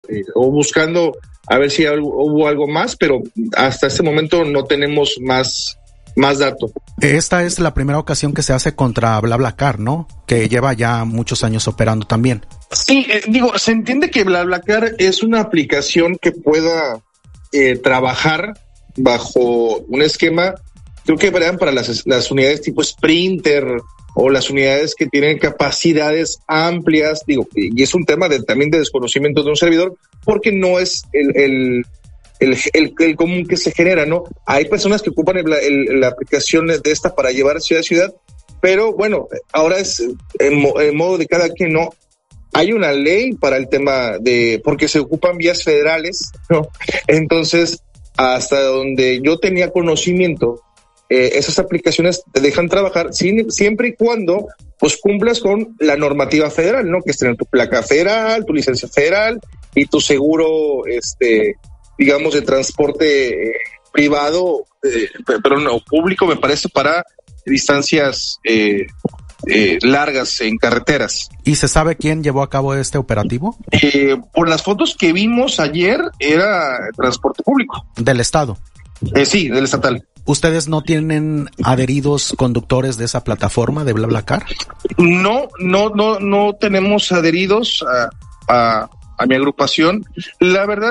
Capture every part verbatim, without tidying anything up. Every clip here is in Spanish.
eh, o buscando a ver si algo, hubo algo más, pero hasta este momento no tenemos más, más datos. Esta es la primera ocasión que se hace contra BlaBlaCar, ¿no? Que lleva ya muchos años operando también. Sí, eh, digo, se entiende que BlaBlaCar es una aplicación que pueda eh, trabajar bajo un esquema, creo que verán para las, las unidades tipo Sprinter o las unidades que tienen capacidades amplias, digo, y es un tema de, también de desconocimiento de un servidor, porque no es el, el, el, el, el común que se genera, ¿no? Hay personas que ocupan el, el, la aplicación de esta para llevar ciudad a ciudad, pero bueno, ahora es en, en modo de cada quien, ¿no? Hay una ley para el tema de, porque se ocupan vías federales, ¿no? Entonces, hasta donde yo tenía conocimiento, Eh, esas aplicaciones te dejan trabajar sin, siempre y cuando pues cumplas con la normativa federal, ¿no? Que es tener tu placa federal, tu licencia federal y tu seguro, este, digamos, de transporte eh, privado, eh, pero no público, me parece, para distancias eh, eh, largas en carreteras. ¿Y se sabe quién llevó a cabo este operativo? Eh, por las fotos que vimos ayer, era transporte público. ¿Del estado? Eh, sí, del estatal. ¿Ustedes no tienen adheridos conductores de esa plataforma de BlaBlaCar? No, no, no, no tenemos adheridos a, a, a mi agrupación. La verdad,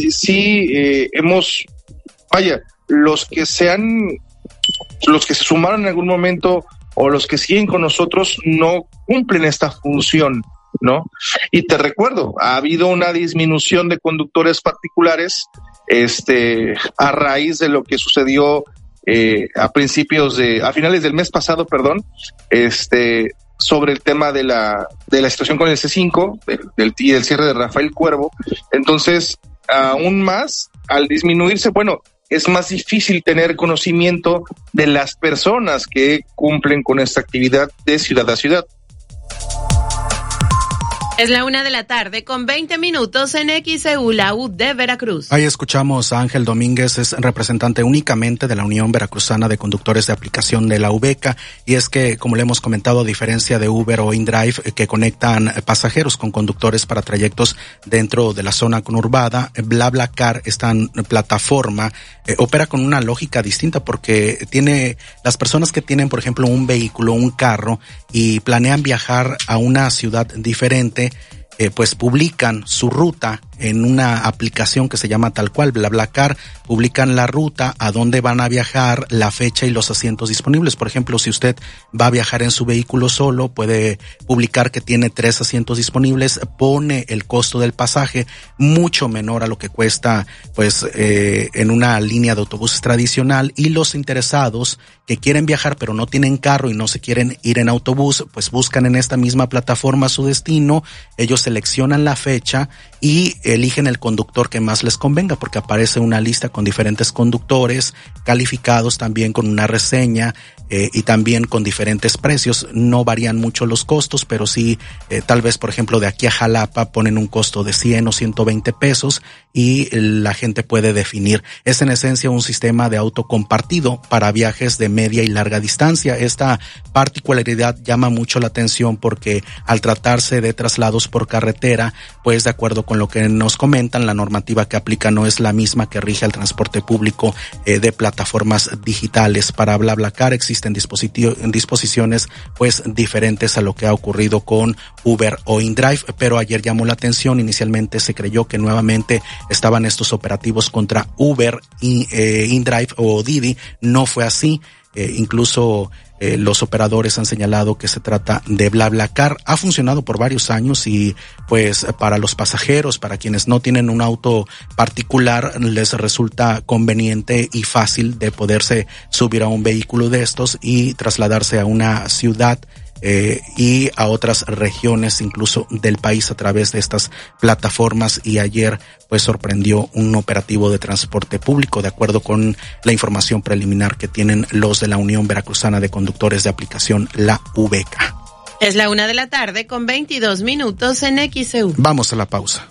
sí eh, hemos, vaya, los que se han, los que se sumaron en algún momento o los que siguen con nosotros no cumplen esta función, ¿no? Y te recuerdo, ha habido una disminución de conductores particulares, este, a raíz de lo que sucedió Eh, a principios de, a finales del mes pasado, perdón, este, sobre el tema de la, de la situación con el C cinco, del, del, y del cierre de Rafael Cuervo. Entonces, aún más, al disminuirse, bueno, es más difícil tener conocimiento de las personas que cumplen con esta actividad de ciudad a ciudad. Es la una de la tarde con veinte minutos en X E U, la U de Veracruz. Ahí escuchamos a Ángel Domínguez, es representante únicamente de la Unión Veracruzana de Conductores de Aplicación de la UVECA, y es que, como le hemos comentado, a diferencia de Uber o InDrive, que conectan pasajeros con conductores para trayectos dentro de la zona conurbada, BlaBlaCar, esta plataforma, eh, opera con una lógica distinta, porque tiene las personas que tienen, por ejemplo, un vehículo, un carro, y planean viajar a una ciudad diferente, Eh, pues publican su ruta en una aplicación que se llama tal cual, BlaBlaCar, publican la ruta, a dónde van a viajar, la fecha y los asientos disponibles. Por ejemplo, si usted va a viajar en su vehículo solo, puede publicar que tiene tres asientos disponibles, pone el costo del pasaje mucho menor a lo que cuesta, pues, eh, en una línea de autobuses tradicional, y los interesados que quieren viajar pero no tienen carro y no se quieren ir en autobús, pues buscan en esta misma plataforma su destino, ellos seleccionan la fecha y eligen el conductor que más les convenga, porque aparece una lista con diferentes conductores calificados también con una reseña eh, y también con diferentes precios. No varían mucho los costos, pero sí, eh, tal vez, por ejemplo, de aquí a Jalapa ponen un costo de cien o ciento veinte pesos y la gente puede definir. Es en esencia un sistema de auto compartido para viajes de media y larga distancia. Esta particularidad llama mucho la atención porque al tratarse de traslados por carretera, pues de acuerdo con lo que nos comentan, la normativa que aplica no es la misma que rige al transporte público eh, de plataformas digitales. Para BlaBlaCar existen dispositivo, disposiciones pues diferentes a lo que ha ocurrido con Uber o InDrive, pero ayer llamó la atención. Inicialmente se creyó que nuevamente estaban estos operativos contra Uber, y, eh, InDrive o Didi. No fue así. Eh, incluso eh, los operadores han señalado que se trata de BlaBlaCar. Ha funcionado por varios años y pues para los pasajeros, para quienes no tienen un auto particular, les resulta conveniente y fácil de poderse subir a un vehículo de estos y trasladarse a una ciudad Eh, y a otras regiones incluso del país a través de estas plataformas. Y ayer pues sorprendió un operativo de transporte público, de acuerdo con la información preliminar que tienen los de la Unión Veracruzana de Conductores de Aplicación, la UVECA. Es la una de la tarde con veintidós minutos en X E U. Vamos a la pausa.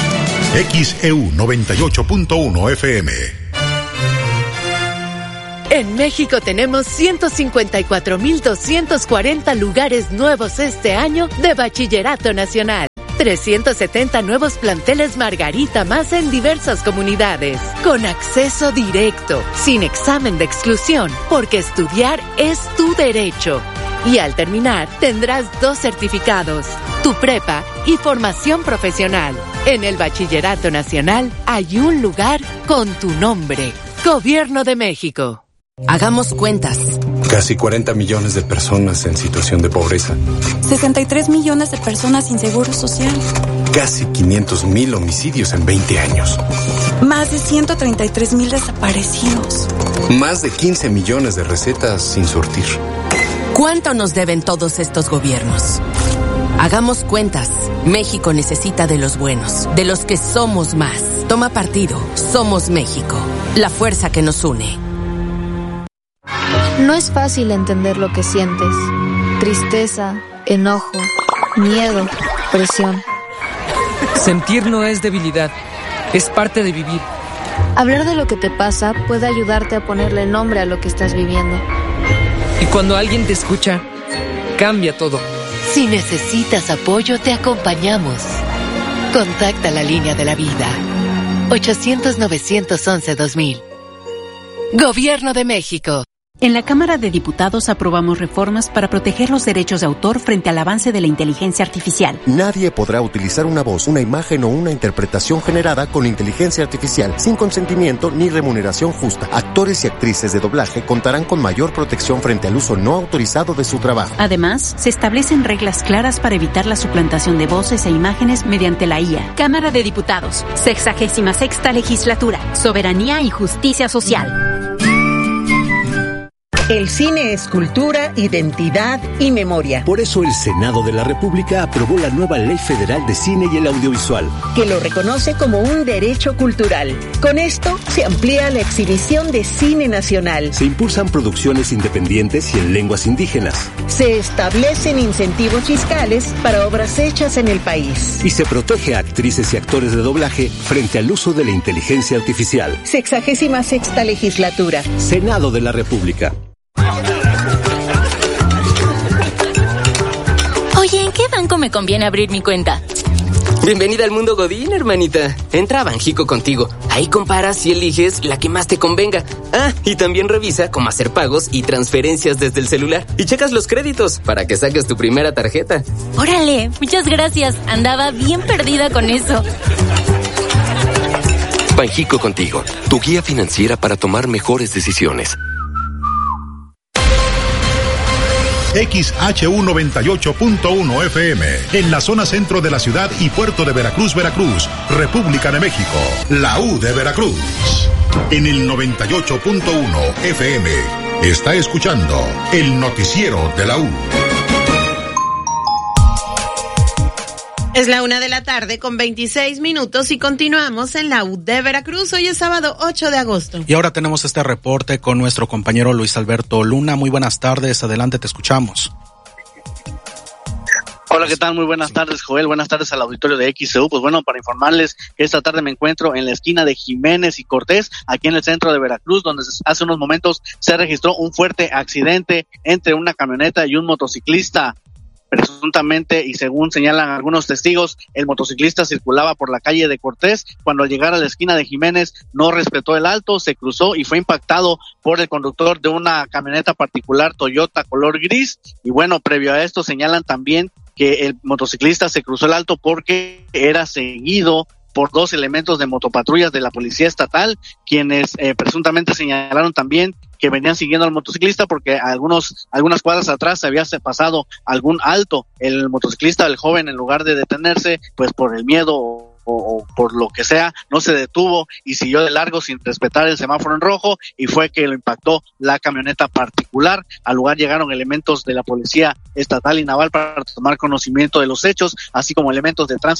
X E U noventa y ocho punto uno F M. En México tenemos ciento cincuenta y cuatro mil doscientos cuarenta lugares nuevos este año de Bachillerato Nacional. trescientos setenta nuevos planteles Margarita más en diversas comunidades, con acceso directo, sin examen de exclusión, porque estudiar es tu derecho. Y al terminar, tendrás dos certificados, tu prepa y formación profesional. En el Bachillerato Nacional hay un lugar con tu nombre. Gobierno de México. Hagamos cuentas. Casi cuarenta millones de personas en situación de pobreza. sesenta y tres millones de personas sin seguro social. Casi quinientos mil homicidios en veinte años. Más de ciento treinta y tres mil desaparecidos. Más de quince millones de recetas sin surtir. ¿Cuánto nos deben todos estos gobiernos? Hagamos cuentas. México necesita de los buenos, de los que somos más. Toma partido. Somos México. La fuerza que nos une. No es fácil entender lo que sientes. Tristeza, enojo, miedo, presión. Sentir no es debilidad, es parte de vivir. Hablar de lo que te pasa puede ayudarte a ponerle nombre a lo que estás viviendo. Y cuando alguien te escucha, cambia todo. Si necesitas apoyo, te acompañamos. Contacta la línea de la vida. ochocientos, novecientos once, dos mil. Gobierno de México. En la Cámara de Diputados aprobamos reformas para proteger los derechos de autor frente al avance de la inteligencia artificial. Nadie podrá utilizar una voz, una imagen o una interpretación generada con inteligencia artificial sin consentimiento ni remuneración justa. Actores y actrices de doblaje contarán con mayor protección frente al uso no autorizado de su trabajo. Además, se establecen reglas claras para evitar la suplantación de voces e imágenes mediante la I A. Cámara de Diputados, sexagésima sexta legislatura, soberanía y justicia social. El cine es cultura, identidad y memoria. Por eso el Senado de la República aprobó la nueva Ley Federal de Cine y el Audiovisual, que lo reconoce como un derecho cultural. Con esto se amplía la exhibición de cine nacional. Se impulsan producciones independientes y en lenguas indígenas. Se establecen incentivos fiscales para obras hechas en el país. Y se protege a actrices y actores de doblaje frente al uso de la inteligencia artificial. Sexagésima sexta legislatura. Senado de la República. Oye, ¿en qué banco me conviene abrir mi cuenta? Bienvenida al mundo Godín, hermanita. Entra a Banjico contigo. Ahí comparas y eliges la que más te convenga. Ah, y también revisa cómo hacer pagos y transferencias desde el celular. Y checas los créditos para que saques tu primera tarjeta. Órale, muchas gracias. Andaba bien perdida con eso. Banjico contigo, tu guía financiera para tomar mejores decisiones. X H U noventa y ocho punto uno F M, en la zona centro de la ciudad y puerto de Veracruz, Veracruz, República de México, la U de Veracruz. En el noventa y ocho punto uno F M, está escuchando el noticiero de la U. Es la una de la tarde con veintiséis minutos y continuamos en la U de Veracruz. Hoy es sábado ocho de agosto. Y ahora tenemos este reporte con nuestro compañero Luis Alberto Luna. Muy buenas tardes, adelante, te escuchamos. Hola, ¿qué tal? Muy buenas tardes, Joel. Buenas tardes al auditorio de X C U. Pues bueno, para informarles que esta tarde me encuentro en la esquina de Jiménez y Cortés, aquí en el centro de Veracruz, donde hace unos momentos se registró un fuerte accidente entre una camioneta y un motociclista. Presuntamente, y según señalan algunos testigos, el motociclista circulaba por la calle de Cortés. Cuando al llegar a la esquina de Jiménez no respetó el alto, se cruzó y fue impactado por el conductor de una camioneta particular Toyota color gris. Y bueno, previo a esto señalan también que el motociclista se cruzó el alto porque era seguido por dos elementos de motopatrullas de la Policía Estatal, quienes eh, presuntamente señalaron también que venían siguiendo al motociclista porque algunos algunas cuadras atrás se había pasado algún alto. El motociclista, el joven, en lugar de detenerse, pues por el miedo o, o por lo que sea, no se detuvo y siguió de largo sin respetar el semáforo en rojo, y fue que lo impactó la camioneta particular. Al lugar llegaron elementos de la Policía Estatal y Naval para tomar conocimiento de los hechos, así como elementos de tránsito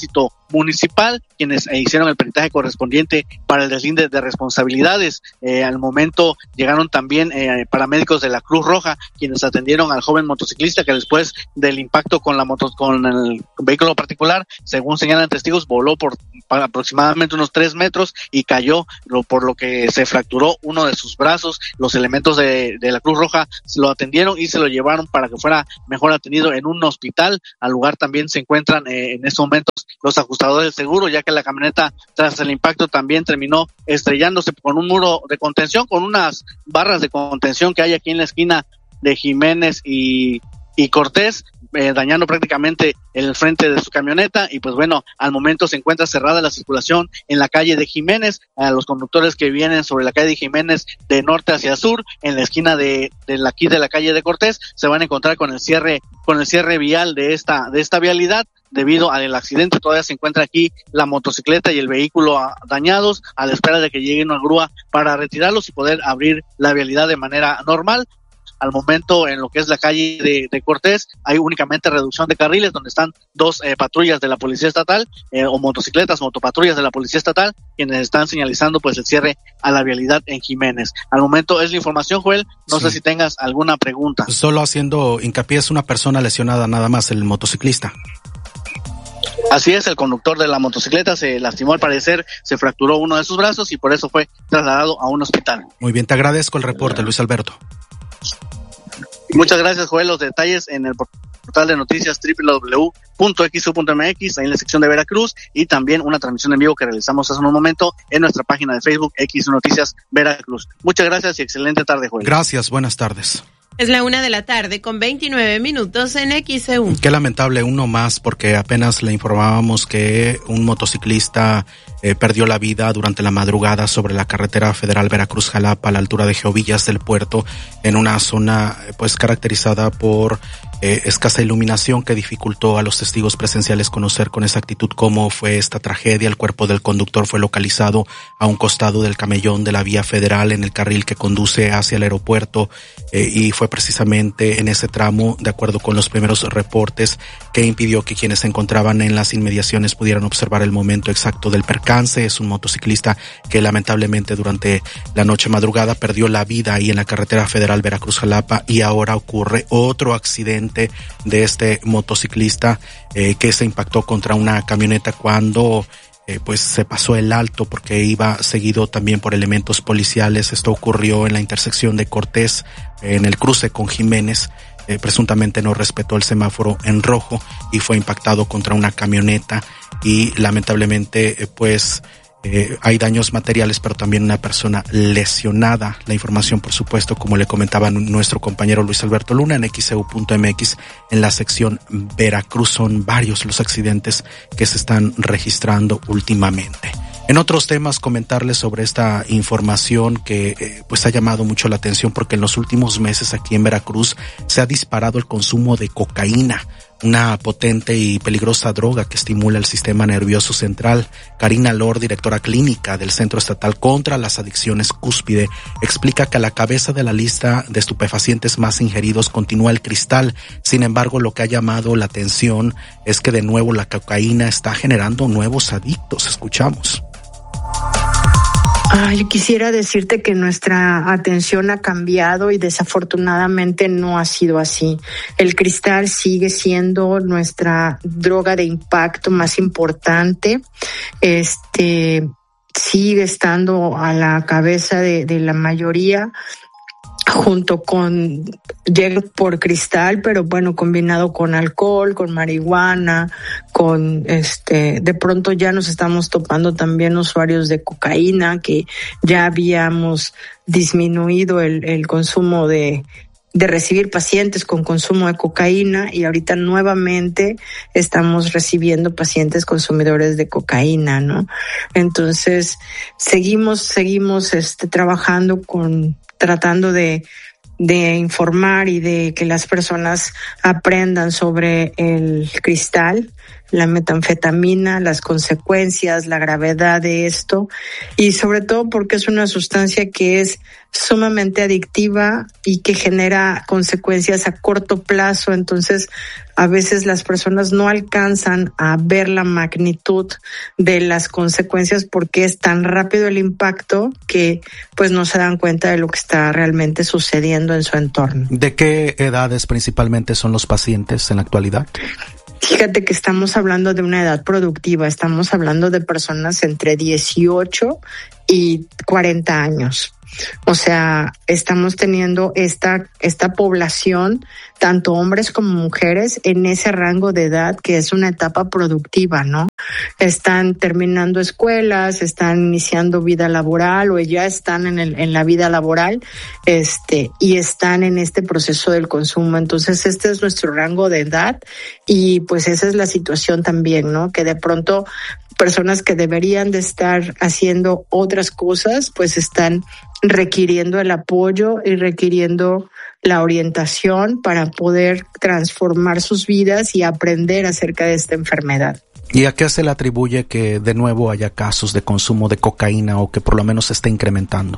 municipal, quienes eh, hicieron el peritaje correspondiente para el deslinde de responsabilidades. Eh, al momento llegaron también eh, paramédicos de la Cruz Roja, quienes atendieron al joven motociclista que después del impacto con la moto, con el vehículo particular, según señalan testigos, voló por aproximadamente unos tres metros y cayó, lo, por lo que se fracturó uno de sus brazos. Los elementos de, de la Cruz Roja lo atendieron y se lo llevaron para que fuera mejor atendido en un hospital. Al lugar también se encuentran eh, en estos momentos los ajustadores del seguro, ya que la camioneta tras el impacto también terminó estrellándose con un muro de contención, con unas barras de contención que hay aquí en la esquina de Jiménez y, y Cortés, eh, dañando prácticamente el frente de su camioneta. Y pues bueno, al momento se encuentra cerrada la circulación en la calle de Jiménez. A los conductores que vienen sobre la calle de Jiménez de norte hacia sur, en la esquina de, de la, aquí de la calle de Cortés, se van a encontrar con el cierre, con el cierre vial de esta, de esta vialidad. Debido al accidente, todavía se encuentra aquí la motocicleta y el vehículo a, dañados, a la espera de que llegue una grúa para retirarlos y poder abrir la vialidad de manera normal. Al momento, en lo que es la calle de, de Cortés, hay únicamente reducción de carriles, donde están dos eh, patrullas de la Policía Estatal, eh, o motocicletas, motopatrullas de la Policía Estatal, quienes están señalizando pues el cierre a la vialidad en Jiménez. Al momento es la información, Joel. No sí. sé si tengas alguna pregunta. Solo haciendo hincapié, es una persona lesionada nada más, el motociclista. Así es, el conductor de la motocicleta se lastimó, al parecer se fracturó uno de sus brazos y por eso fue trasladado a un hospital. Muy bien, te agradezco el reporte, Luis Alberto. Muchas gracias, Joel. Los detalles en el portal de noticias doble u doble u doble u punto x u punto m x, ahí en la sección de Veracruz, y también una transmisión en vivo que realizamos hace un momento en nuestra página de Facebook, X Noticias Veracruz. Muchas gracias y excelente tarde, Joel. Gracias, buenas tardes. Es la una de la tarde con veintinueve minutos en X E U. Qué lamentable, uno más, porque apenas le informábamos que un motociclista eh, perdió la vida durante la madrugada sobre la carretera federal Veracruz-Jalapa a la altura de Geovillas del Puerto, en una zona pues caracterizada por eh, escasa iluminación que dificultó a los testigos presenciales conocer con exactitud cómo fue esta tragedia. El cuerpo del conductor fue localizado a un costado del camellón de la vía federal en el carril que conduce hacia el aeropuerto eh, y fue precisamente en ese tramo, de acuerdo con los primeros reportes, que impidió que quienes se encontraban en las inmediaciones pudieran observar el momento exacto del percance. Es un motociclista que lamentablemente durante la noche madrugada perdió la vida ahí en la carretera federal Veracruz-Jalapa, y ahora ocurre otro accidente de este motociclista eh, que se impactó contra una camioneta cuando Eh, pues se pasó el alto porque iba seguido también por elementos policiales. Esto ocurrió en la intersección de Cortés, eh, en el cruce con Jiménez. Eh, presuntamente no respetó el semáforo en rojo y fue impactado contra una camioneta y lamentablemente eh, pues eh, hay daños materiales, pero también una persona lesionada. La información, por supuesto, como le comentaba nuestro compañero Luis Alberto Luna, en x e u punto m x, en la sección Veracruz. Son varios los accidentes que se están registrando últimamente. En otros temas, comentarles sobre esta información que eh, pues ha llamado mucho la atención, porque en los últimos meses aquí en Veracruz se ha disparado el consumo de cocaína, una potente y peligrosa droga que estimula el sistema nervioso central. Karina Lor, directora clínica del Centro Estatal contra las Adicciones Cúspide, explica que a la cabeza de la lista de estupefacientes más ingeridos continúa el cristal. Sin embargo, lo que ha llamado la atención es que de nuevo la cocaína está generando nuevos adictos. Escuchamos. Ay, quisiera decirte que nuestra atención ha cambiado y desafortunadamente no ha sido así. El cristal sigue siendo nuestra droga de impacto más importante. Este sigue estando a la cabeza de, de la mayoría, junto con, llega por cristal, pero bueno, combinado con alcohol, con marihuana, con este, de pronto ya nos estamos topando también usuarios de cocaína, que ya habíamos disminuido el, el consumo de, de recibir pacientes con consumo de cocaína, y ahorita nuevamente estamos recibiendo pacientes consumidores de cocaína, ¿no? Entonces, seguimos, seguimos este, trabajando con, tratando de, de informar y de que las personas aprendan sobre el cristal, la metanfetamina, las consecuencias, la gravedad de esto, y sobre todo porque es una sustancia que es sumamente adictiva y que genera consecuencias a corto plazo. Entonces, a veces las personas no alcanzan a ver la magnitud de las consecuencias porque es tan rápido el impacto que pues no se dan cuenta de lo que está realmente sucediendo en su entorno. ¿De qué edades principalmente son los pacientes en la actualidad? Fíjate que estamos hablando de una edad productiva, estamos hablando de personas entre dieciocho y cuarenta años. O sea, estamos teniendo esta, esta población, tanto hombres como mujeres, en ese rango de edad que es una etapa productiva, ¿no? Están terminando escuelas, están iniciando vida laboral o ya están en el, en la vida laboral, este, y están en este proceso del consumo. Entonces, este es nuestro rango de edad y pues esa es la situación también, ¿no? Que de pronto personas que deberían de estar haciendo otras cosas, pues están requiriendo el apoyo y requiriendo la orientación para poder transformar sus vidas y aprender acerca de esta enfermedad. ¿Y a qué se le atribuye que de nuevo haya casos de consumo de cocaína o que por lo menos se esté incrementando?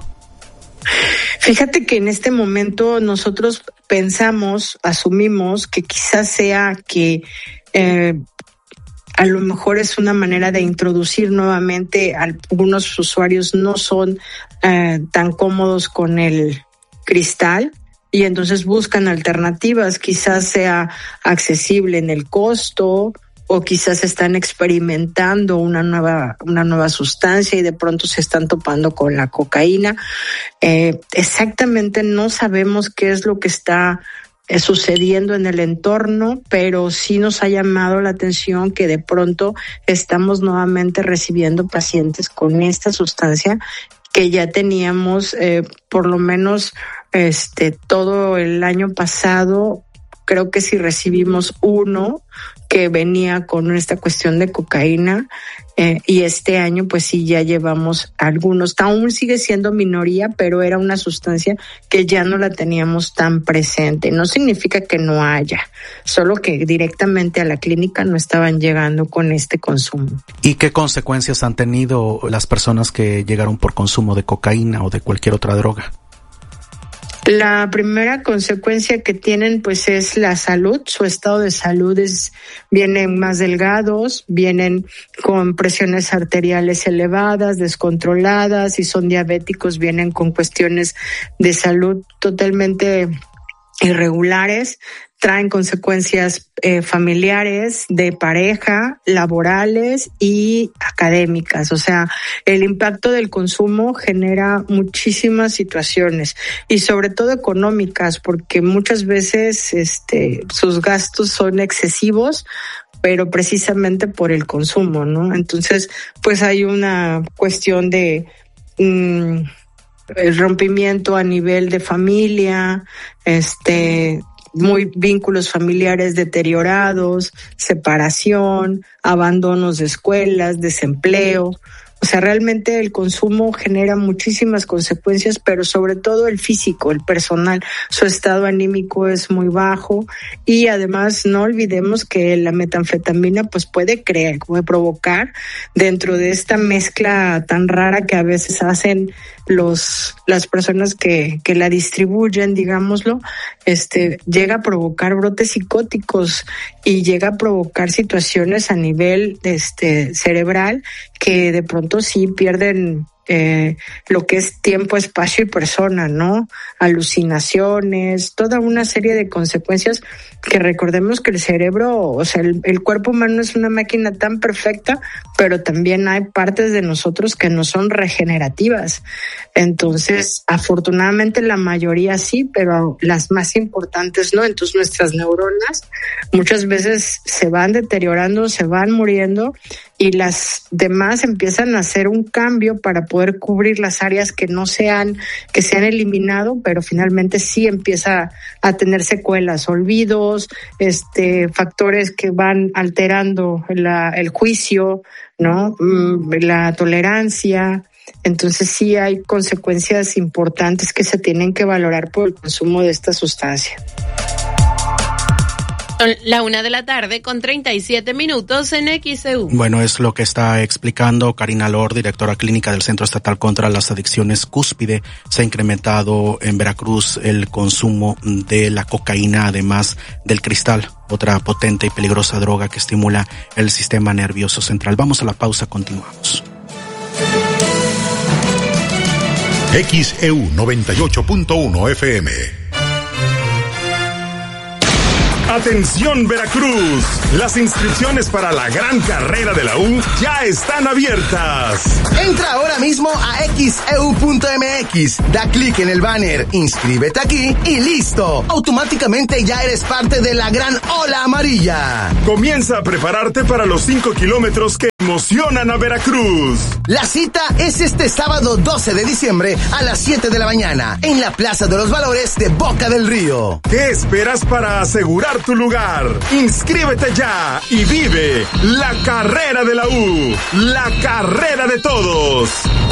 Fíjate que en este momento nosotros pensamos, asumimos que quizás sea que eh, a lo mejor es una manera de introducir nuevamente, algunos usuarios no son eh, tan cómodos con el cristal y entonces buscan alternativas, quizás sea accesible en el costo o quizás están experimentando una nueva, una nueva sustancia y de pronto se están topando con la cocaína. Eh, exactamente no sabemos qué es lo que está sucediendo en el entorno, pero sí nos ha llamado la atención que de pronto estamos nuevamente recibiendo pacientes con esta sustancia que ya teníamos eh, por lo menos este todo el año pasado. Creo que si recibimos uno que venía con esta cuestión de cocaína eh, y este año pues sí ya llevamos algunos. Aún sigue siendo minoría, pero era una sustancia que ya no la teníamos tan presente. No significa que no haya, solo que directamente a la clínica no estaban llegando con este consumo. ¿Y qué consecuencias han tenido las personas que llegaron por consumo de cocaína o de cualquier otra droga? La primera consecuencia que tienen pues es la salud, su estado de salud es, vienen más delgados, vienen con presiones arteriales elevadas, descontroladas, si son diabéticos vienen con cuestiones de salud totalmente irregulares, traen consecuencias eh, familiares, de pareja, laborales y académicas. O sea, el impacto del consumo genera muchísimas situaciones y sobre todo económicas, porque muchas veces este, sus gastos son excesivos, pero precisamente por el consumo, ¿no? Entonces, pues hay una cuestión de mmm, el rompimiento a nivel de familia, este, muy vínculos familiares deteriorados, separación, abandonos de escuelas, desempleo. O sea, realmente el consumo genera muchísimas consecuencias, pero sobre todo el físico, el personal. Su estado anímico es muy bajo y además no olvidemos que la metanfetamina pues puede crear, puede provocar dentro de esta mezcla tan rara que a veces hacen los las personas que que la distribuyen, digámoslo, este llega a provocar brotes psicóticos y llega a provocar situaciones a nivel este cerebral que de pronto sí pierden eh, lo que es tiempo, espacio y persona, ¿no? Alucinaciones, toda una serie de consecuencias que recordemos que el cerebro, o sea, el, el cuerpo humano es una máquina tan perfecta, pero también hay partes de nosotros que no son regenerativas. Entonces, afortunadamente la mayoría sí, pero las más importantes no. Entonces, nuestras neuronas muchas veces se van deteriorando, se van muriendo y las demás empiezan a hacer un cambio para poder cubrir las áreas que no se han, que se han eliminado, pero finalmente sí empieza a tener secuelas, olvidos, este, factores que van alterando la, el juicio, ¿no? La tolerancia. Entonces sí hay consecuencias importantes que se tienen que valorar por el consumo de esta sustancia. La una de la tarde con treinta y siete minutos en X E U. Bueno, es lo que está explicando Karina Lor, directora clínica del Centro Estatal contra las Adicciones Cúspide. Se ha incrementado en Veracruz el consumo de la cocaína, además del cristal, otra potente y peligrosa droga que estimula el sistema nervioso central. Vamos a la pausa, continuamos. X E U noventa y ocho punto uno F M. Atención Veracruz, las inscripciones para la gran carrera de la U ya están abiertas. Entra ahora mismo a X E U punto M X, da clic en el banner, inscríbete aquí y listo. Automáticamente ya eres parte de la gran ola amarilla. Comienza a prepararte para los cinco kilómetros que emocionan a Veracruz. La cita es este sábado doce de diciembre a las siete de la mañana en la Plaza de los Valores de Boca del Río. ¿Qué esperas para asegurar tu lugar? Inscríbete ya y vive la carrera de la U, la carrera de todos.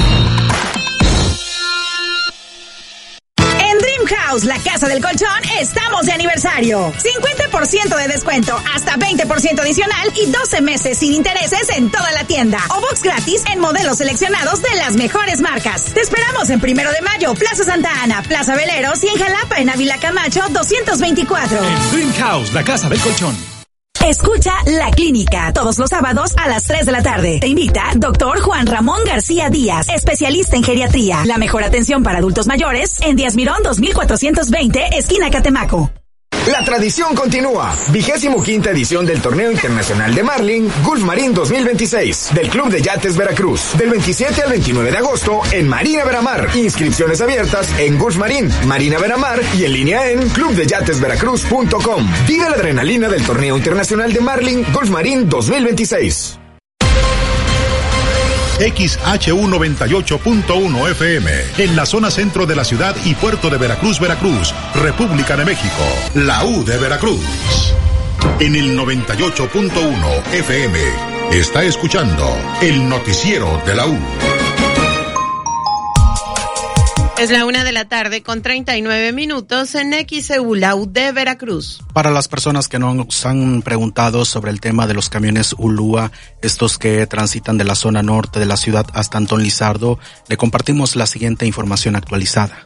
House, la casa del colchón, estamos de aniversario. cincuenta por ciento de descuento, hasta veinte por ciento adicional y doce meses sin intereses en toda la tienda. O box gratis en modelos seleccionados de las mejores marcas. Te esperamos en Primero de Mayo, Plaza Santa Ana, Plaza Veleros y en Jalapa, en Ávila Camacho doscientos veinticuatro. En Dream House, la casa del colchón. Escucha La Clínica, todos los sábados a las tres de la tarde. Te invita doctor Juan Ramón García Díaz, especialista en geriatría. La mejor atención para adultos mayores en Díaz Mirón dos mil cuatrocientos veinte, esquina Catemaco. La tradición continúa. Vigésimo quinta edición del Torneo Internacional de Marlin, Gulf Marín dos mil veintiséis, del Club de Yates Veracruz. Del veintisiete al veintinueve de agosto en Marina Veramar. Inscripciones abiertas en Gulf Marín, Marina Veramar y en línea en club de yates veracruz punto com. Vive la adrenalina del Torneo Internacional de Marlin, Gulf Marín dos mil veintiséis. X H U noventa y ocho punto uno F M, en la zona centro de la ciudad y puerto de Veracruz, Veracruz, República de México, la U de Veracruz. En el noventa y ocho punto uno F M, está escuchando el noticiero de la U. Es la una de la tarde con treinta y nueve minutos en X E U, la U de Veracruz. Para las personas que nos han preguntado sobre el tema de los camiones Ulúa, estos que transitan de la zona norte de la ciudad hasta Antón Lizardo, le compartimos la siguiente información actualizada.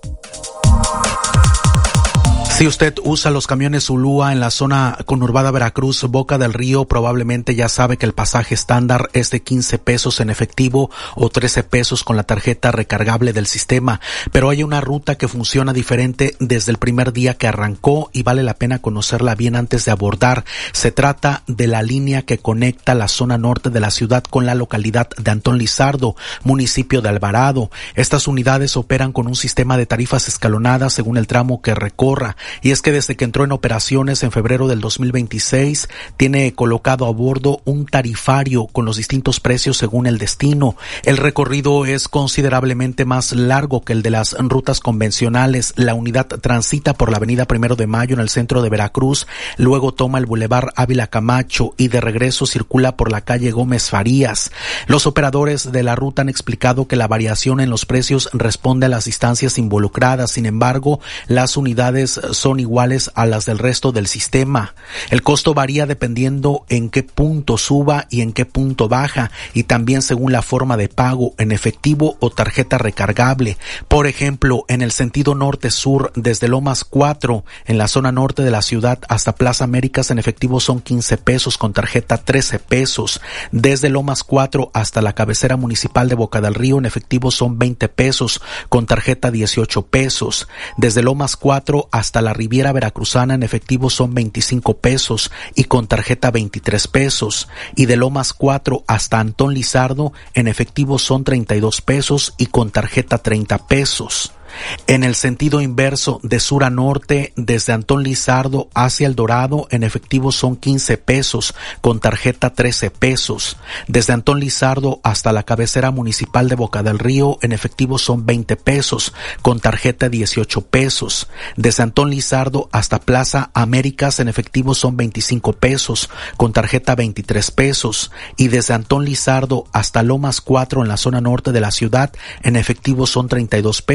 Si usted usa los camiones Ulúa en la zona conurbada Veracruz, Boca del Río, probablemente ya sabe que el pasaje estándar es de quince pesos en efectivo o trece pesos con la tarjeta recargable del sistema. Pero hay una ruta que funciona diferente desde el primer día que arrancó y vale la pena conocerla bien antes de abordar. Se trata de la línea que conecta la zona norte de la ciudad con la localidad de Antón Lizardo, municipio de Alvarado. Estas unidades operan con un sistema de tarifas escalonadas según el tramo que recorra. Y es que desde que entró en operaciones en febrero del dos mil veintiséis, tiene colocado a bordo un tarifario con los distintos precios según el destino. El recorrido es considerablemente más largo que el de las rutas convencionales. La unidad transita por la avenida Primero de Mayo en el centro de Veracruz, luego toma el bulevar Ávila Camacho y de regreso circula por la calle Gómez Farías. Los operadores de la ruta han explicado que la variación en los precios responde a las distancias involucradas. Sin embargo, las unidades son iguales a las del resto del sistema. El costo varía dependiendo en qué punto suba y en qué punto baja, y también según la forma de pago, en efectivo o tarjeta recargable. Por ejemplo, en el sentido norte-sur, desde Lomas cuatro, en la zona norte de la ciudad, hasta Plaza Américas, en efectivo son quince pesos, con tarjeta trece pesos. Desde Lomas cuatro hasta la cabecera municipal de Boca del Río, en efectivo son veinte pesos, con tarjeta dieciocho pesos. Desde Lomas cuatro hasta la Riviera Veracruzana, en efectivo son veinticinco pesos y con tarjeta veintitrés pesos. Y de Lomas cuatro hasta Antón Lizardo, en efectivo son treinta y dos pesos y con tarjeta treinta pesos. En el sentido inverso, de sur a norte, desde Antón Lizardo hacia El Dorado, en efectivo son quince pesos, con tarjeta trece pesos. Desde Antón Lizardo hasta la cabecera municipal de Boca del Río, en efectivo son veinte pesos, con tarjeta dieciocho pesos. Desde Antón Lizardo hasta Plaza Américas, en efectivo son veinticinco pesos, con tarjeta veintitrés pesos. Y desde Antón Lizardo hasta Lomas cuatro, en la zona norte de la ciudad, en efectivo son treinta y dos pesos y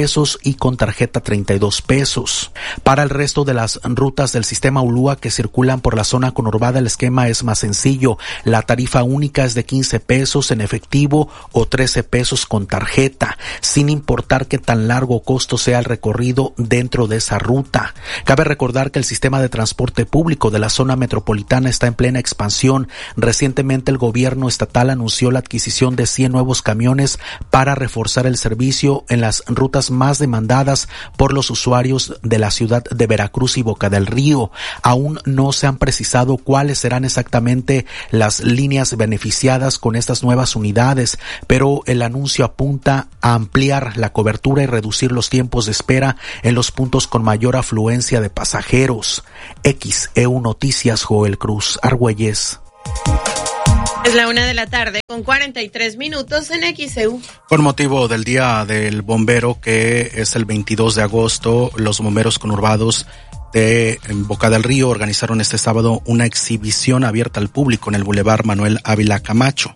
y con tarjeta treinta y dos pesos. Para el resto de las rutas del sistema Ulúa que circulan por la zona conurbada, el esquema es más sencillo. La tarifa única es de quince pesos en efectivo o trece pesos con tarjeta, sin importar qué tan largo o costo sea el recorrido dentro de esa ruta. Cabe recordar que el sistema de transporte público de la zona metropolitana está en plena expansión. Recientemente el gobierno estatal anunció la adquisición de cien nuevos camiones para reforzar el servicio en las rutas más demandadas por los usuarios de la ciudad de Veracruz y Boca del Río. Aún no se han precisado cuáles serán exactamente las líneas beneficiadas con estas nuevas unidades, pero el anuncio apunta a ampliar la cobertura y reducir los tiempos de espera en los puntos con mayor afluencia de pasajeros. X E U Noticias, Joel Cruz, Argüelles. Es la una de la tarde con cuarenta y tres minutos en X E U. Con motivo del Día del Bombero, que es el veintidós de agosto, los bomberos conurbados de Boca del Río organizaron este sábado una exhibición abierta al público en el Boulevard Manuel Ávila Camacho.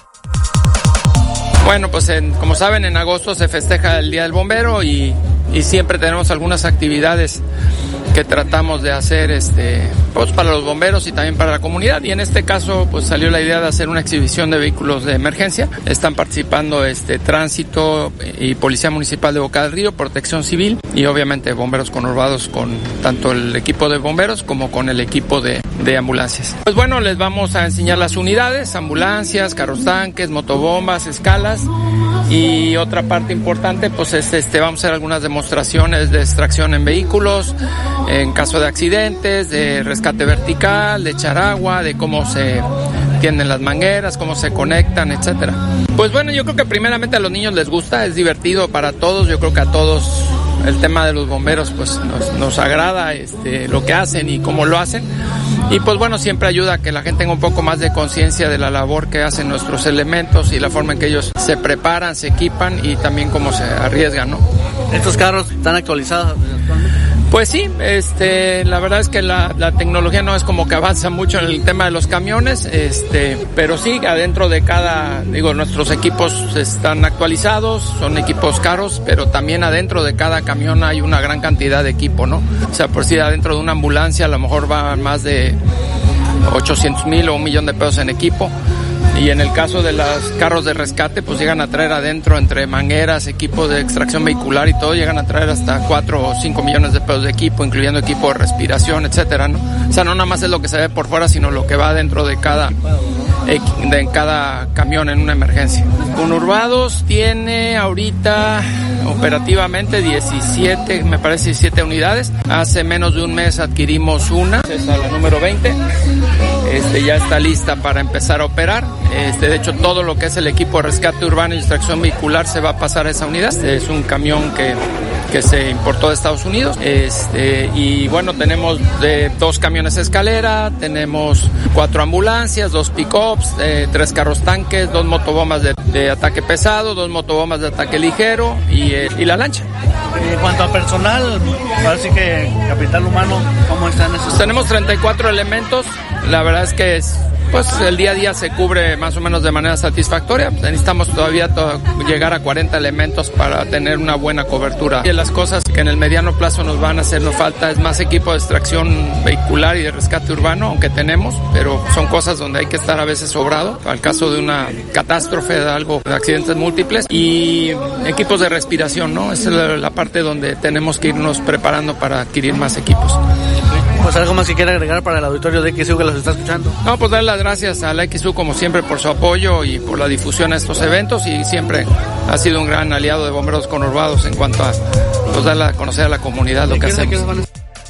Bueno, pues en, como saben, en agosto se festeja el Día del Bombero y, y siempre tenemos algunas actividades que tratamos de hacer este, pues para los bomberos y también para la comunidad. Y en este caso, pues salió la idea de hacer una exhibición de vehículos de emergencia. Están participando este Tránsito y Policía Municipal de Boca del Río, Protección Civil y obviamente bomberos conurbados con tanto el equipo de bomberos como con el equipo de, de ambulancias. Pues bueno, les vamos a enseñar las unidades, ambulancias, carros tanques, motobombas, escalas. Y otra parte importante, pues es este, vamos a hacer algunas demostraciones de extracción en vehículos, en caso de accidentes, de rescate vertical, de echar agua, de cómo se tienden las mangueras, cómo se conectan, etcétera. Pues bueno, yo creo que primeramente a los niños les gusta, es divertido para todos, yo creo que a todos el tema de los bomberos pues nos, nos agrada este, lo que hacen y cómo lo hacen. Y pues bueno, siempre ayuda a que la gente tenga un poco más de conciencia de la labor que hacen nuestros elementos y la forma en que ellos se preparan, se equipan y también cómo se arriesgan, ¿no? ¿Estos carros están actualizados actualmente? Pues sí, este, la verdad es que la, la tecnología no es como que avanza mucho en el tema de los camiones, este, pero sí, adentro de cada, digo, nuestros equipos están actualizados, son equipos caros, pero también adentro de cada camión hay una gran cantidad de equipo, ¿no? O sea, por si adentro de una ambulancia a lo mejor va más de ochocientos mil o un millón de pesos en equipo. Y en el caso de los carros de rescate, pues llegan a traer adentro, entre mangueras, equipo de extracción vehicular y todo, llegan a traer hasta cuatro o cinco millones de pesos de equipo, incluyendo equipo de respiración, etcétera, ¿no? O sea, no nada más es lo que se ve por fuera, sino lo que va dentro de cada, de cada camión en una emergencia. Conurbados tiene ahorita operativamente diecisiete, me parece diecisiete unidades. Hace menos de un mes adquirimos una, es la número veinte. Este, ya está lista para empezar a operar. Este, de hecho, todo lo que es el equipo de rescate urbano y extracción vehicular se va a pasar a esa unidad. Este es un camión que, que se importó de Estados Unidos. Este, y bueno, tenemos de dos camiones escalera, tenemos cuatro ambulancias, dos pick-ups, eh, tres carros tanques, dos motobombas de, de ataque pesado, dos motobombas de ataque ligero y, eh, y la lancha. En cuanto a personal, parece que capital humano, ¿cómo están esos? Pues tenemos treinta y cuatro elementos. La verdad es que es, pues el día a día se cubre más o menos de manera satisfactoria. Necesitamos todavía to- llegar a cuarenta elementos para tener una buena cobertura. Y las cosas que en el mediano plazo nos van a hacer nos falta es más equipo de extracción vehicular y de rescate urbano, aunque tenemos, pero son cosas donde hay que estar a veces sobrado, al caso de una catástrofe, de algo, de accidentes múltiples, y equipos de respiración, ¿no? Esa es la, la parte donde tenemos que irnos preparando para adquirir más equipos. Pues algo más que quiera agregar para el auditorio de X U que los está escuchando. No, pues dar las gracias a la X U como siempre por su apoyo y por la difusión a estos eventos, y siempre ha sido un gran aliado de bomberos conurbados en cuanto a pues darle a conocer a la comunidad lo que hacemos.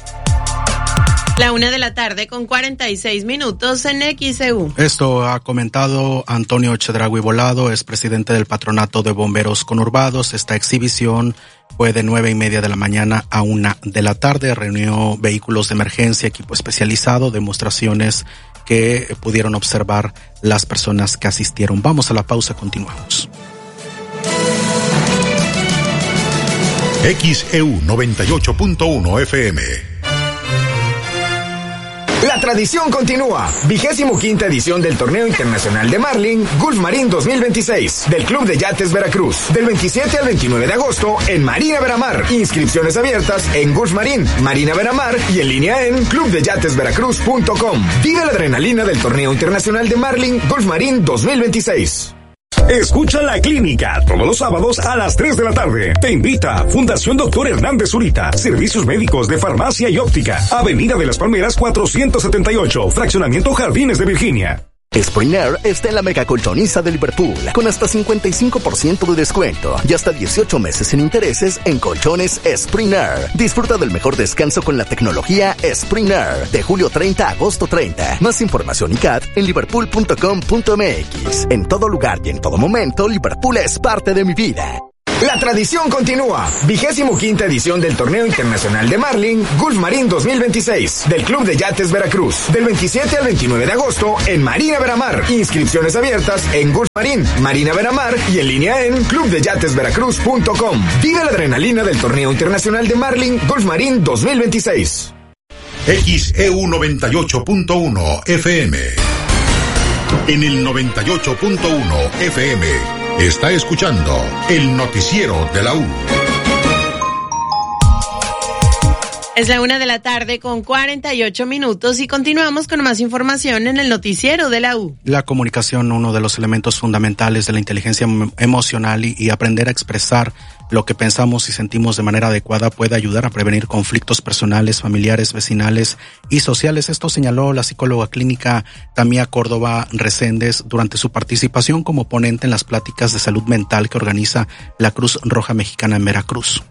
La una de la tarde con cuarenta y seis minutos en X E U. Esto ha comentado Antonio Chedraui Volado, es presidente del Patronato de Bomberos Conurbados. Esta exhibición fue de nueve y media de la mañana a una de la tarde. Reunió vehículos de emergencia, equipo especializado, demostraciones que pudieron observar las personas que asistieron. Vamos a la pausa, continuamos. X E U noventa y ocho punto uno F M. La tradición continúa. Vigésimo quinta edición del Torneo Internacional de Marlin Gulf Marín dos mil veintiséis del Club de Yates Veracruz. Del veintisiete al veintinueve de agosto en Marina Veramar. Inscripciones abiertas en Gulf Marín, Marina Veramar y en línea en club de yates veracruz punto com. Vive la adrenalina del Torneo Internacional de Marlin Gulf Marín dos mil veintiséis. Escucha La Clínica todos los sábados a las tres de la tarde. Te invita Fundación Doctor Hernández Zurita. Servicios médicos de farmacia y óptica. Avenida de las Palmeras cuatrocientos setenta y ocho. Fraccionamiento Jardines de Virginia. Spring Air está en la mega colchoniza de Liverpool, con hasta cincuenta y cinco por ciento de descuento y hasta dieciocho meses sin intereses en colchones Spring Air. Disfruta del mejor descanso con la tecnología Spring Air, de julio treinta a agosto treinta. Más información y C A T en liverpool punto com punto m x. En todo lugar y en todo momento, Liverpool es parte de mi vida. La tradición continúa. Vigésimo quinta edición del Torneo Internacional de Marlin Gulf Marín dos mil veintiséis del Club de Yates Veracruz. Del veintisiete al veintinueve de agosto en Marina Veramar. Inscripciones abiertas en Gulf Marín, Marina Veramar y en línea en club de yates veracruz punto com. Vive la adrenalina del Torneo Internacional de Marlin Gulf Marín dos mil veintiséis. X E U noventa y ocho punto uno F M. En el noventa y ocho punto uno F M está escuchando el noticiero de la U. Es la una de la tarde con cuarenta y ocho minutos y continuamos con más información en el noticiero de la U. La comunicación, uno de los elementos fundamentales de la inteligencia emocional y, y aprender a expresar lo que pensamos y sentimos de manera adecuada puede ayudar a prevenir conflictos personales, familiares, vecinales y sociales. Esto señaló la psicóloga clínica Tamía Córdoba Reséndez durante su participación como ponente en las pláticas de salud mental que organiza la Cruz Roja Mexicana en Veracruz.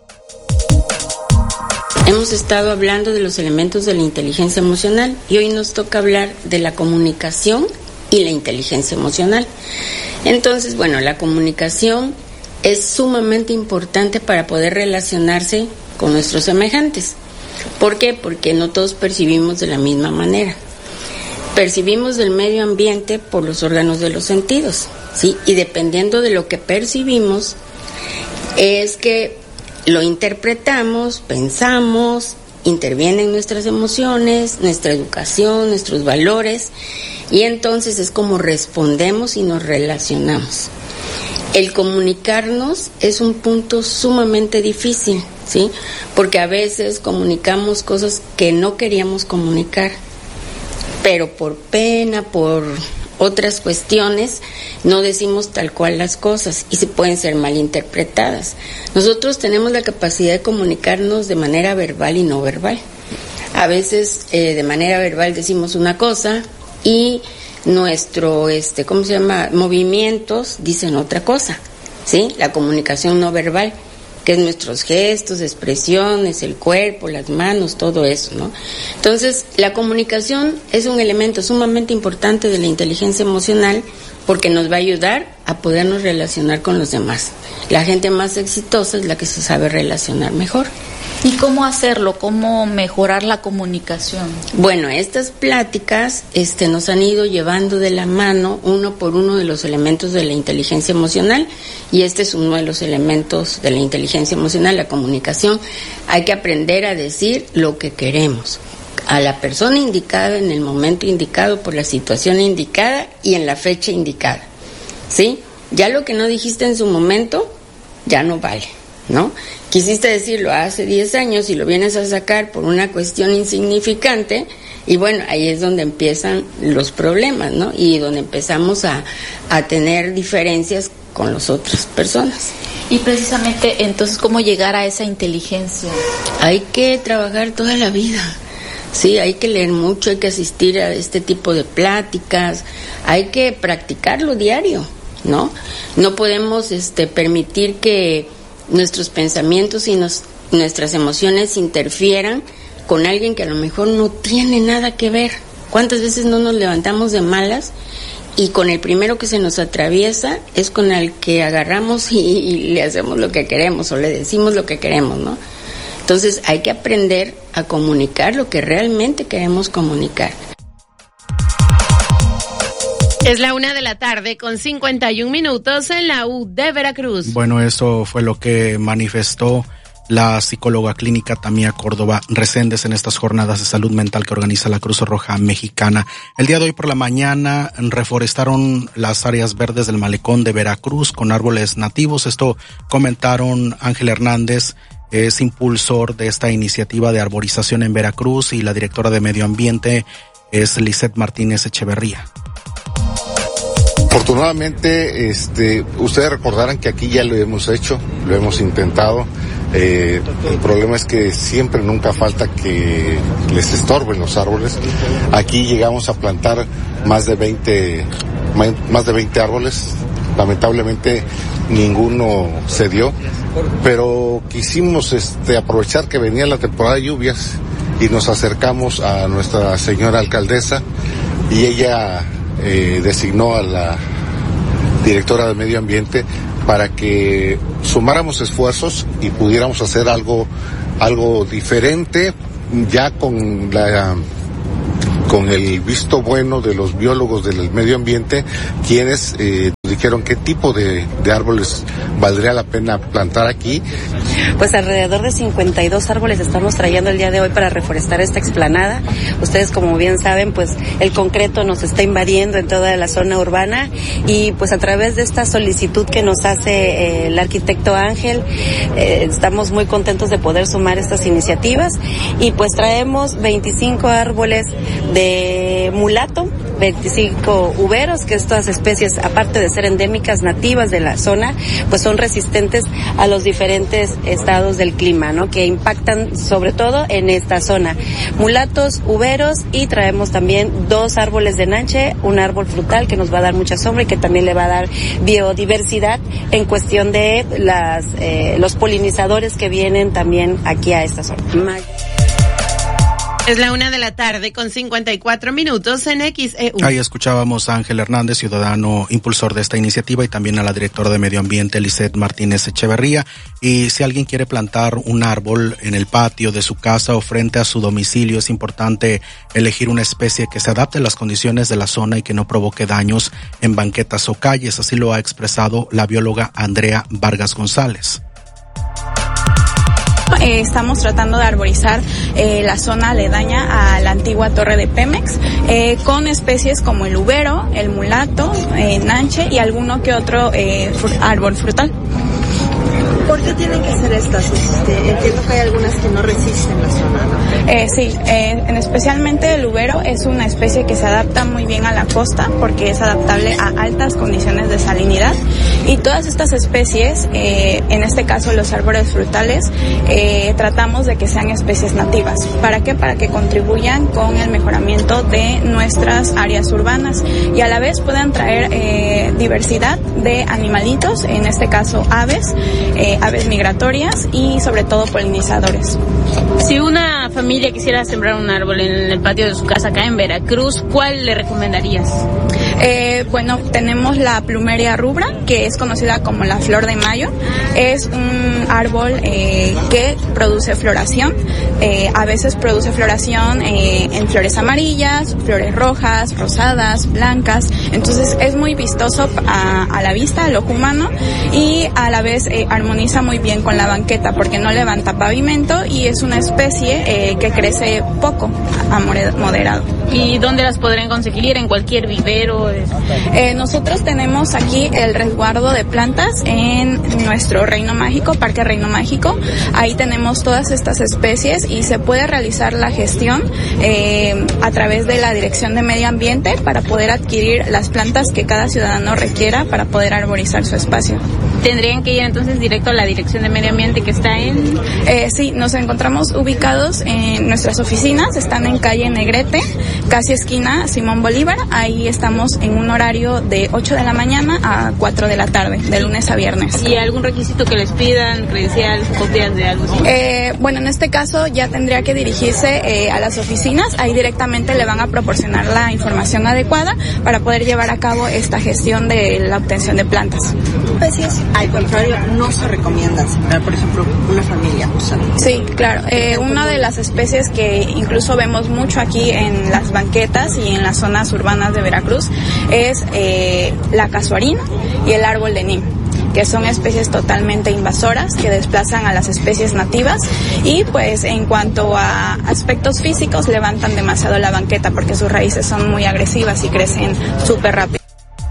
Hemos estado hablando de los elementos de la inteligencia emocional y hoy nos toca hablar de la comunicación y la inteligencia emocional. Entonces, bueno, la comunicación es sumamente importante para poder relacionarse con nuestros semejantes. ¿Por qué? Porque no todos percibimos de la misma manera. Percibimos del medio ambiente por los órganos de los sentidos, ¿sí? Y dependiendo de lo que percibimos, es que lo interpretamos, pensamos, intervienen nuestras emociones, nuestra educación, nuestros valores, y entonces es como respondemos y nos relacionamos. El comunicarnos es un punto sumamente difícil, ¿sí? Porque a veces comunicamos cosas que no queríamos comunicar, pero por pena, por otras cuestiones, no decimos tal cual las cosas y se pueden ser malinterpretadas. Nosotros tenemos la capacidad de comunicarnos de manera verbal y no verbal. A veces eh, de manera verbal decimos una cosa y nuestro, este, ¿cómo se llama? movimientos dicen otra cosa, ¿sí? La comunicación no verbal, que es nuestros gestos, expresiones, el cuerpo, las manos, todo eso, ¿no? Entonces, la comunicación es un elemento sumamente importante de la inteligencia emocional porque nos va a ayudar a podernos relacionar con los demás. La gente más exitosa es la que se sabe relacionar mejor. ¿Y cómo hacerlo? ¿Cómo mejorar la comunicación? Bueno, estas pláticas este, nos han ido llevando de la mano uno por uno de los elementos de la inteligencia emocional y este es uno de los elementos de la inteligencia emocional, la comunicación. Hay que aprender a decir lo que queremos a la persona indicada en el momento indicado por la situación indicada y en la fecha indicada, ¿sí? Ya lo que no dijiste en su momento ya no vale, ¿no? Quisiste decirlo hace diez años y lo vienes a sacar por una cuestión insignificante y bueno, ahí es donde empiezan los problemas, ¿no? Y donde empezamos a, a tener diferencias con las otras personas. Y precisamente, entonces, ¿cómo llegar a esa inteligencia? Hay que trabajar toda la vida. Sí, hay que leer mucho, hay que asistir a este tipo de pláticas, hay que practicarlo diario, ¿no? No podemos este, permitir que nuestros pensamientos y nos, nuestras emociones interfieran con alguien que a lo mejor no tiene nada que ver. ¿Cuántas veces no nos levantamos de malas y con el primero que se nos atraviesa es con el que agarramos y, y le hacemos lo que queremos o le decimos lo que queremos, ¿no? Entonces hay que aprender a comunicar lo que realmente queremos comunicar. Es la una de la tarde con cincuenta y un minutos en la U de Veracruz. Bueno, eso fue lo que manifestó la psicóloga clínica Tamía Córdoba Reséndez en estas jornadas de salud mental que organiza la Cruz Roja Mexicana. El día de hoy por la mañana reforestaron las áreas verdes del malecón de Veracruz con árboles nativos. Esto comentaron Ángel Hernández, es impulsor de esta iniciativa de arborización en Veracruz, y la directora de Medio Ambiente es Lisette Martínez Echeverría. Afortunadamente, este, ustedes recordarán que aquí ya lo hemos hecho, lo hemos intentado. Eh, el problema es que siempre nunca falta que les estorben los árboles. Aquí llegamos a plantar más de veinte, más de veinte árboles. Lamentablemente ninguno se dio, pero quisimos este, aprovechar que venía la temporada de lluvias y nos acercamos a nuestra señora alcaldesa, y ella eh, designó a la directora de Medio Ambiente para que sumáramos esfuerzos y pudiéramos hacer algo, algo diferente, ya con la, con el visto bueno de los biólogos del medio ambiente, quienes eh, dijeron qué tipo de, de árboles valdría la pena plantar aquí. Pues alrededor de cincuenta y dos árboles estamos trayendo el día de hoy para reforestar esta explanada. Ustedes, como bien saben, pues el concreto nos está invadiendo en toda la zona urbana, y pues a través de esta solicitud que nos hace eh, el arquitecto Ángel, eh, estamos muy contentos de poder sumar estas iniciativas, y pues traemos veinticinco árboles de mulato, veinticinco uberos, que estas especies, aparte de ser endémicas nativas de la zona, pues son resistentes a los diferentes estados del clima, ¿no?, que impactan sobre todo en esta zona. Mulatos, uberos, y traemos también dos árboles de nanche, un árbol frutal que nos va a dar mucha sombra y que también le va a dar biodiversidad en cuestión de las eh, los polinizadores que vienen también aquí a esta zona. Es la una de la tarde con cincuenta y cuatro minutos en X E U. Ahí escuchábamos a Ángel Hernández, ciudadano impulsor de esta iniciativa, y también a la directora de Medio Ambiente, Lisette Martínez Echeverría. Y si alguien quiere plantar un árbol en el patio de su casa o frente a su domicilio, es importante elegir una especie que se adapte a las condiciones de la zona y que no provoque daños en banquetas o calles. Así lo ha expresado la bióloga Andrea Vargas González. Eh, estamos tratando de arborizar eh, la zona aledaña a la antigua torre de Pemex, eh, con especies como el ubero, el mulato, eh, nanche y alguno que otro eh, fr- árbol frutal. ¿Por qué tienen que ser estas? Este, entiendo que hay algunas que no resisten la zona, ¿no? Eh, sí, eh, en especialmente el ubero es una especie que se adapta muy bien a la costa porque es adaptable a altas condiciones de salinidad, y todas estas especies, eh, en este caso los árboles frutales, eh, tratamos de que sean especies nativas. ¿Para qué? Para que contribuyan con el mejoramiento de nuestras áreas urbanas y a la vez puedan traer eh, diversidad de animalitos, en este caso aves, eh, aves migratorias y sobre todo polinizadores. Si una familia quisiera sembrar un árbol en el patio de su casa acá en Veracruz, ¿cuál le recomendarías? Eh, bueno, tenemos la plumeria rubra, que es conocida como la flor de mayo. Es un árbol eh, que produce floración. Eh, a veces produce floración eh, en flores amarillas, flores rojas, rosadas, blancas. Entonces es muy vistoso a, a la vista, al ojo humano, y a la vez eh, armoniza muy bien con la banqueta porque no levanta pavimento y es una especie eh, que crece poco, a moderado. ¿Y dónde las podrán conseguir? ¿En cualquier vivero? Eh, nosotros tenemos aquí el resguardo de plantas en nuestro Reino Mágico, Parque Reino Mágico. Ahí tenemos todas estas especies y se puede realizar la gestión eh, a través de la Dirección de Medio Ambiente para poder adquirir las plantas que cada ciudadano requiera para poder arborizar su espacio. ¿Tendrían que ir entonces directo a la Dirección de Medio Ambiente que está en...? Eh, sí, nos encontramos ubicados en nuestras oficinas, están en calle Negrete, casi esquina Simón Bolívar. Ahí estamos en un horario de ocho de la mañana a cuatro de la tarde, de lunes a viernes. ¿Y algún requisito que les pidan, credencial, copias de algo así? Eh, bueno, en este caso ya tendría que dirigirse eh, a las oficinas, ahí directamente le van a proporcionar la información adecuada para poder llevar a cabo esta gestión de la obtención de plantas. Especies, al contrario, no se recomiendan sembrar, por ejemplo, una familia usando. Sí, claro. Eh, una de las especies que incluso vemos mucho aquí en las banquetas y en las zonas urbanas de Veracruz es eh, la casuarina y el árbol de nim, que son especies totalmente invasoras que desplazan a las especies nativas y pues en cuanto a aspectos físicos levantan demasiado la banqueta porque sus raíces son muy agresivas y crecen súper rápido.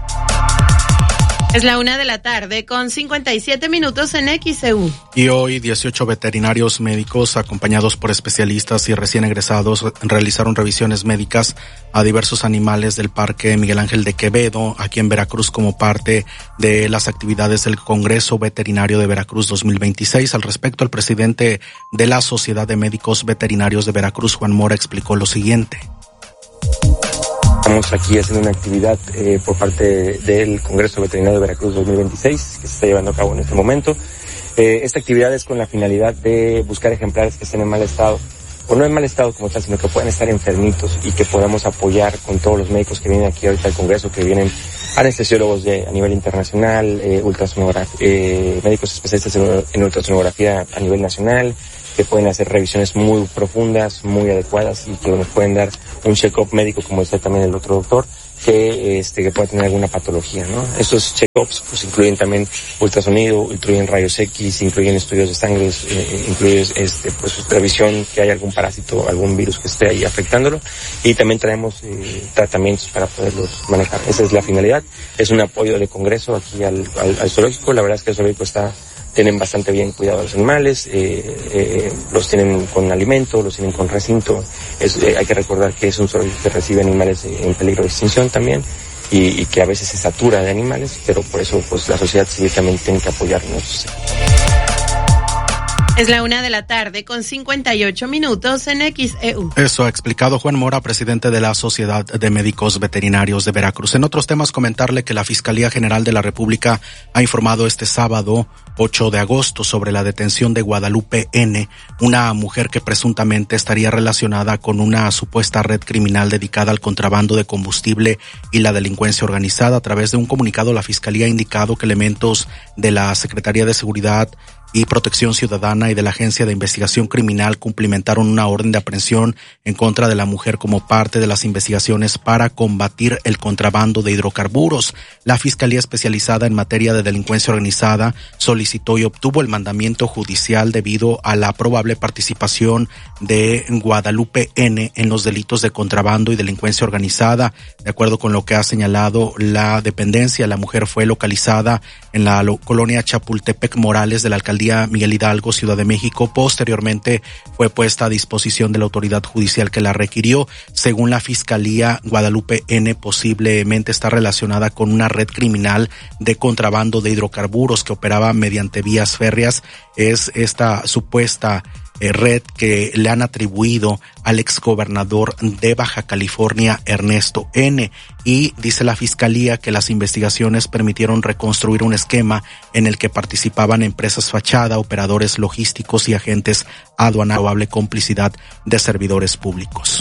Es la una de la tarde con cincuenta y siete minutos en X E U. Y hoy dieciocho veterinarios médicos acompañados por especialistas y recién egresados realizaron revisiones médicas a diversos animales del Parque Miguel Ángel de Quevedo, aquí en Veracruz, como parte de las actividades del Congreso Veterinario de Veracruz dos mil veintiséis. Al respecto, el presidente de la Sociedad de Médicos Veterinarios de Veracruz, Juan Mora, explicó lo siguiente. Estamos aquí haciendo una actividad eh, por parte del Congreso Veterinario de Veracruz dos mil veintiséis, que se está llevando a cabo en este momento. Eh, esta actividad es con la finalidad de buscar ejemplares que estén en mal estado, o no en mal estado como tal, sino que puedan estar enfermitos y que podamos apoyar con todos los médicos que vienen aquí ahorita al Congreso, que vienen anestesiólogos de, a nivel internacional, eh, ultrasonografía, eh, médicos especialistas en, en ultrasonografía a nivel nacional, que pueden hacer revisiones muy profundas, muy adecuadas y que nos pueden dar un check-up médico, como decía también el otro doctor, que este que pueda tener alguna patología, ¿no? Estos check-ups pues incluyen también ultrasonido, incluyen rayos X, incluyen estudios de sangre, eh, incluyen este pues revisión que hay algún parásito, algún virus que esté ahí afectándolo, y también traemos eh, tratamientos para poderlos manejar. Esa es la finalidad. Es un apoyo del Congreso aquí al, al, al zoológico. La verdad es que el zoológico está tienen bastante bien cuidado a los animales, eh, eh, los tienen con alimento, los tienen con recinto. Es, eh, hay que recordar que es un zoológico que recibe animales en peligro de extinción también y, y que a veces se satura de animales, pero por eso pues la sociedad civil también tiene que apoyarnos. Es la una de la tarde con cincuenta y ocho minutos en X E U. Eso ha explicado Juan Mora, presidente de la Sociedad de Médicos Veterinarios de Veracruz. En otros temas, comentarle que la Fiscalía General de la República ha informado este sábado ocho de agosto sobre la detención de Guadalupe N., una mujer que presuntamente estaría relacionada con una supuesta red criminal dedicada al contrabando de combustible y la delincuencia organizada. A través de un comunicado, la Fiscalía ha indicado que elementos de la Secretaría de Seguridad y Protección Ciudadana y de la Agencia de Investigación Criminal cumplimentaron una orden de aprehensión en contra de la mujer como parte de las investigaciones para combatir el contrabando de hidrocarburos. La Fiscalía Especializada en Materia de Delincuencia Organizada solicitó y obtuvo el mandamiento judicial debido a la probable participación de Guadalupe N. en los delitos de contrabando y delincuencia organizada. De acuerdo con lo que ha señalado la dependencia, la mujer fue localizada en la lo- colonia Chapultepec Morales de la alcaldía Miguel Hidalgo, Ciudad de México. Posteriormente fue puesta a disposición de la autoridad judicial que la requirió. Según la Fiscalía, Guadalupe N. posiblemente está relacionada con una red criminal de contrabando de hidrocarburos que operaba mediante vías férreas. Es esta supuesta Eh, red que le han atribuido al exgobernador de Baja California, Ernesto N. Y dice la Fiscalía que las investigaciones permitieron reconstruir un esquema en el que participaban empresas fachada, operadores logísticos y agentes aduanales, probable complicidad de servidores públicos.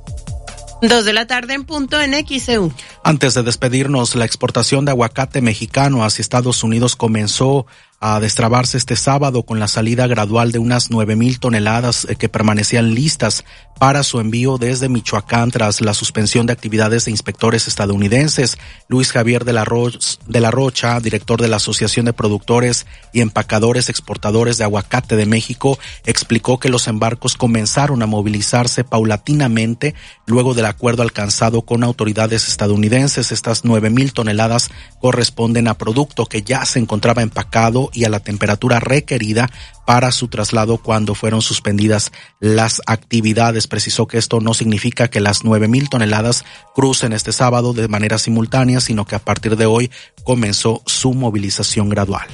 Dos de la tarde en punto en X E U. Antes de despedirnos, la exportación de aguacate mexicano hacia Estados Unidos comenzó a destrabarse este sábado con la salida gradual de unas nueve mil toneladas que permanecían listas para su envío desde Michoacán tras la suspensión de actividades de inspectores estadounidenses. Luis Javier de la, Ro- de la Rocha, director de la Asociación de Productores y Empacadores Exportadores de Aguacate de México, explicó que los embarcos comenzaron a movilizarse paulatinamente luego del acuerdo alcanzado con autoridades estadounidenses. Estas nueve mil toneladas corresponden a producto que ya se encontraba empacado y a la temperatura requerida para su traslado cuando fueron suspendidas las actividades. Precisó que esto no significa que las nueve mil toneladas crucen este sábado de manera simultánea, sino que a partir de hoy comenzó su movilización gradual.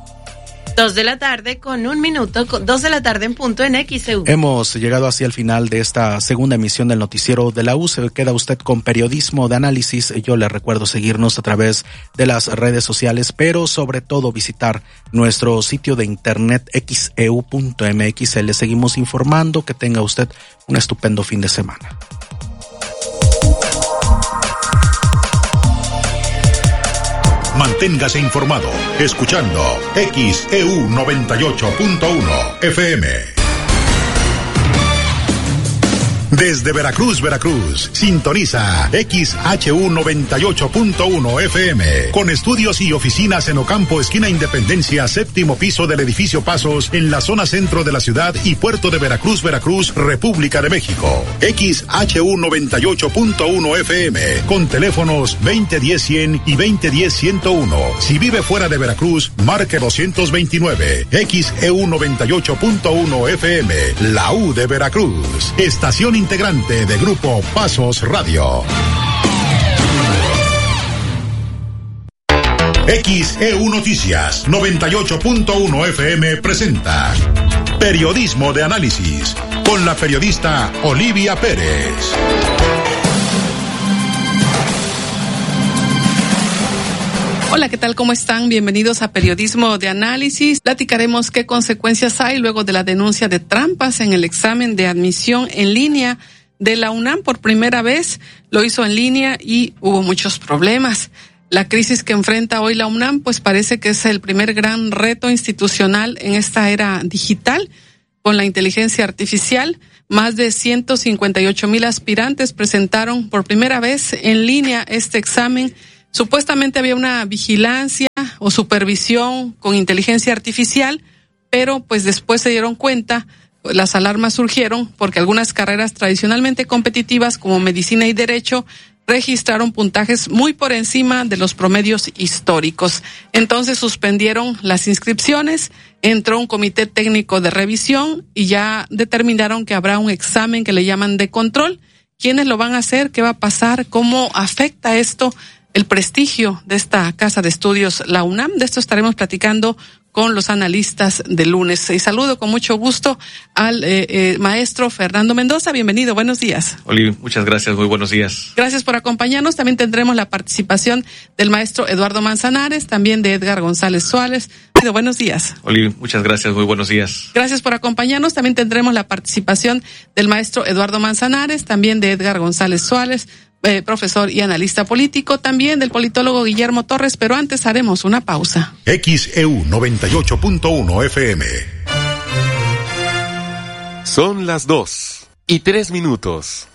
Dos de la tarde con un minuto, dos de la tarde en punto en X E U. Hemos llegado así al final de esta segunda emisión del noticiero de la U. Se queda usted con periodismo de análisis. Yo le recuerdo seguirnos a través de las redes sociales, pero sobre todo visitar nuestro sitio de internet x e u punto m x. Le seguimos informando. Que tenga usted un estupendo fin de semana. Manténgase informado escuchando X E U noventa y ocho punto uno F M. Desde Veracruz, Veracruz, sintoniza X H U noventa y ocho punto uno F M, con estudios y oficinas en Ocampo, esquina Independencia, séptimo piso del edificio Pasos, en la zona centro de la ciudad y puerto de Veracruz, Veracruz, República de México. X H U noventa y ocho punto uno F M, con teléfonos veinte diez cien y veinte diez ciento uno. Si vive fuera de Veracruz, marque doscientos veintinueve. X E U noventa y ocho punto uno F M, la U de Veracruz. Estación integrante de Grupo Pasos Radio. X E U Noticias noventa y ocho punto uno F M presenta Periodismo de Análisis con la periodista Olivia Pérez. Hola, ¿qué tal? ¿Cómo están? Bienvenidos a Periodismo de Análisis. Platicaremos qué consecuencias hay luego de la denuncia de trampas en el examen de admisión en línea de la UNAM. Por primera vez lo hizo en línea y hubo muchos problemas. La crisis que enfrenta hoy la UNAM, pues parece que es el primer gran reto institucional en esta era digital. Con la inteligencia artificial, más de ciento cincuenta y ocho mil aspirantes presentaron por primera vez en línea este examen. Supuestamente había una vigilancia o supervisión con inteligencia artificial, pero pues después se dieron cuenta, las alarmas surgieron porque algunas carreras tradicionalmente competitivas como medicina y derecho registraron puntajes muy por encima de los promedios históricos. Entonces suspendieron las inscripciones, entró un comité técnico de revisión y ya determinaron que habrá un examen que le llaman de control. ¿Quiénes lo van a hacer? ¿Qué va a pasar? ¿Cómo afecta esto el prestigio de esta casa de estudios, la UNAM? De esto estaremos platicando con los analistas del lunes. Y saludo con mucho gusto al eh, eh, maestro Fernando Mendoza. Bienvenido, buenos días. Oli, muchas gracias, muy buenos días. Gracias por acompañarnos. También tendremos la participación del maestro Eduardo Manzanares, también de Edgar González Suárez. Buenos días. Oli, muchas gracias, muy buenos días. Gracias por acompañarnos. También tendremos la participación del maestro Eduardo Manzanares, también de Edgar González Suárez, Eh, profesor y analista político, también del politólogo Guillermo Torres, pero antes haremos una pausa. X E U noventa y ocho punto uno F M. Son las dos y tres minutos.